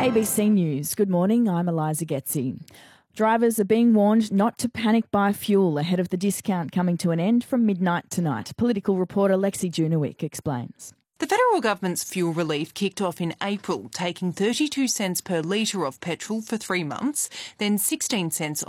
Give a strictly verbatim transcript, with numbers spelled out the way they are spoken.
A B C News. Good morning, I'm Eliza Getzi. Drivers are being warned not to panic buy fuel ahead of the discount coming to an end from midnight tonight. Political reporter Lexi Junowick explains. The federal government's fuel relief kicked off in April, taking thirty-two cents per litre of petrol for three months, then sixteen cents